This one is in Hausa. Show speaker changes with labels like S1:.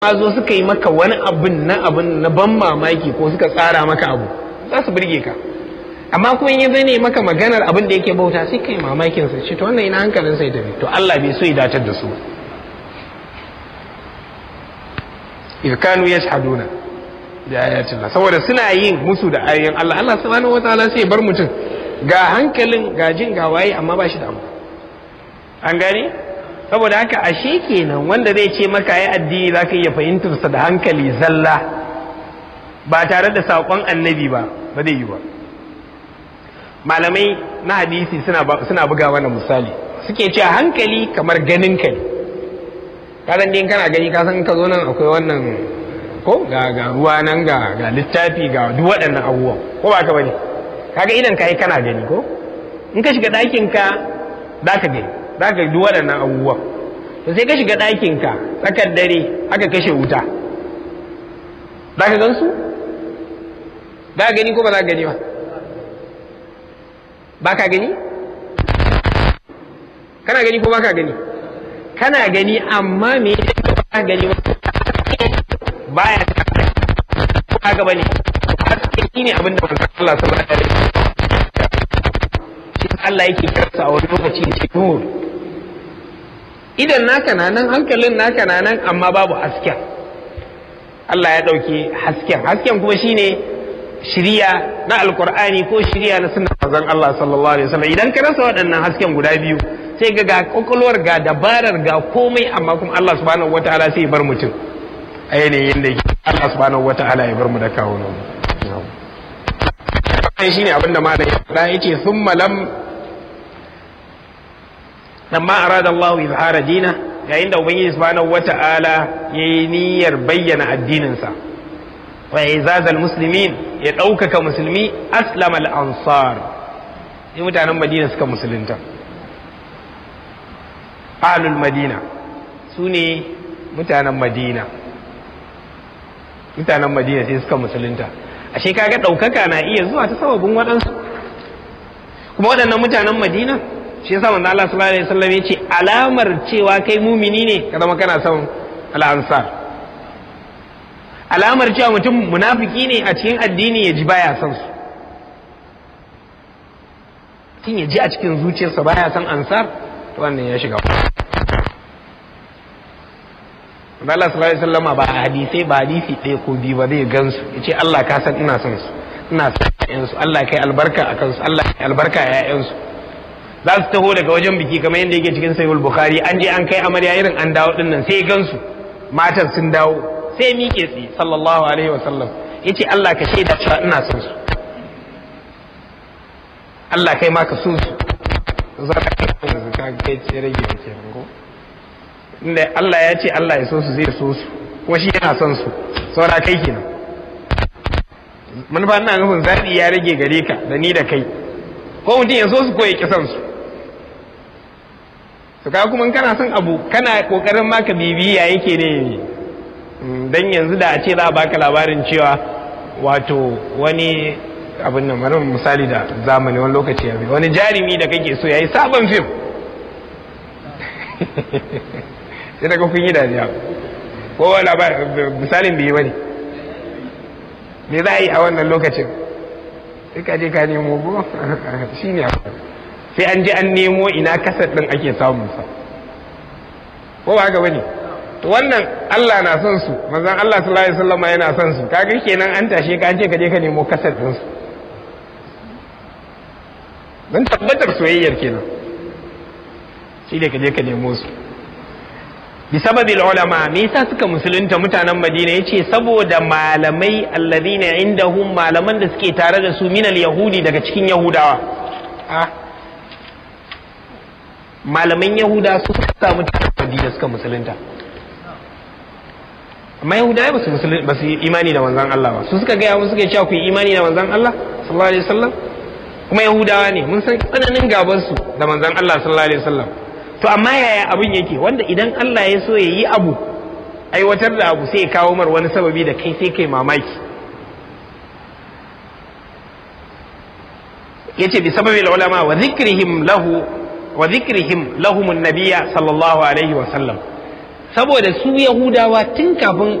S1: zo suka yi maka wani abin na ban mamaki ko suka tsara maka abu za su burge ka, amma kuma in zai ne maka maganar abin da yake bauta sai kai mamakin sa ce to wannan ina hankalin sai tafi, to Allah bai so ya datar da su. idh kanu yashhaduna bi ayati Allah, saboda suna yin musu da ayoyin Allah. Allah subhanahu wataala sai bar mutum ga hankalin ga jin ga waye amma ba shi da abu, an gane. Saboda haka ashe kenan wanda zai ce maka ya addini zaka iya fahimtar sa da hankali zalla ba tare da sakon annabi ba zai yi ba. Malamai na hadisi suna buga wannan misali, suke cewa hankali kamar ganin ka ne. Kasan din kana gani ka san ka zo nan akwai wannan ko ga ruwa nan ga littafi ga duk waɗannan abubuwan, ko ba ka bane? Kaga idan kai kana gani ko in ka shiga ɗakin ka zaka gani, zaka duk waɗannan abubuwan. To sai ka shiga ɗakin ka tsakar dare aka kashe wuta, zaka gan su? Za ka gani ko ba za ka gani ba? Ba ka gani? Kana gani ko ba ka gani? Kana gani, amma me yasa ba ka gani ba? Baya ko haka bane? Haske shine abin da Allah subhanahu wa ta'ala shi Allah yake karsa a wani lokaci da nur. Idan naka nan, hankalin naka nan, amma babu hasken. Allah ya dauke hasken kuma shine shiriya na alkur'ani ko shiriya na sunnar manzon Allah sallallahu alaihi wasallam. Idan ka rasa waɗannan hasken guda biyu sai ga kokolwar ga dabarar ga komai, amma kuma Allah subhanahu wataala sai ya bar mutum a yanayin da yake. Allah subhanahu wataala ya bar mu da kawo nan. Sai shine abinda malam ya faɗa, yace thumma lamma arada Allah izhara dina, yayin da ubangiji subhanahu wataala yayi niyyar bayyana addinin sa wa izazal muslimin, ya ɗaukaka musulmi, aslama al-ansar, sai mutanen Madina suka musulunta. Ahlul Madina su ne mutanen Madina sai suka musulunta. Ashe kaga ɗaukaka na iya zuwa ta sababin waɗansu, kuma waɗannan mutanen Madina shi yasa manzo Allah sallallahu alaihi wasallam ya ce alamar cewa kai mumini ne ka zama kana son al-ansar. Alamar cewa mutum munafiki ne a cikin addini ya ji baya son su, tun ya ji a cikin zuciyarsa baya son ansar, to wannan ya shiga. Allah sallallahu alaihi wasallam ba hadisi ɗaya ko biyu ba zai gansu ya ce Allah ka san ina son su, ina son ƴaƴansu, Allah kai albarka a kansu, Allah kai albarka a ƴaƴansu. Za su taho daga wajen biki kamar yadda yake cikin Sahihul Bukhari, an je an kai amarya irin an dawo dinnan, sai gansu matan sun dawo, sai miƙe tsi sallallahu alaihi wasallam ya ce Allah ka shaida cewa ina son su, Allah kai ma ka so su. Za ka kai ce rage da ke ko inda Allah ya ce Allah ya so su zai so su, kuma shi yana son su, saura kai kenan. Manufa ina nufin zaɓi ya rage gare ka da ni da kai, ko mutum ya so su ko ya ƙi son su. To ka kuma kana son abu kana kokarin maka bibiya yake ne, dan yanzu da a ce za a baka labarin cewa wato wani abin nan, bari misali da zamani wani lokaci ya wani jarumi da kake so yayi sabon fim sai daga kun yi dariya ko misalin bai yi bane, me za a yi a wannan lokacin? sai ka je ka nemo go shi ne sai an je an nemo ina kasar din ake samun sa, ko ba haka bane? To wannan Allah na son su, manzon Allah sallallahu alaihi wasallam yana son su, kaga kenan an tashe ka an ce ka je ka nemo kasar din su dan tabbatar soyayyar kenan, shi ne ka je ka nemo su. Bi sababil ulama, me yasa suka musulunta mutanen Madina? Yace saboda malamai alladhina indahum, malaman da suke tare da su minal yahudi, daga cikin yahudawa. Malaman yahuda su suka sa mutanen Madina suka musulunta, amma yahudawa ba su imani da manzon Allah ba. Su suka gaya musu suke cewa ku yi imani da manzon Allah sallallahu alaihi wasallam, kuma yahudawa ne, mun san tsananin gaban su da manzon Allah sallallahu alaihi wasallam. To amma yaya abin yake, wanda idan Allah ya so ya yi abu, aiwatar da abu, sai ya kawo mar wani sababi da kai sai kai mamaki. Yace bi sababil ulama wa dhikrihim lahum an-nabiyya sallallahu alaihi wa sallam, saboda su yahudawa tun kafin